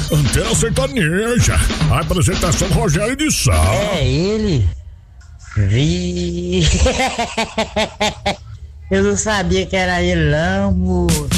Antena Sertaneja. A apresentação Rogério de Sá. É ele. Vi. Eu não sabia que era ele, não, moço.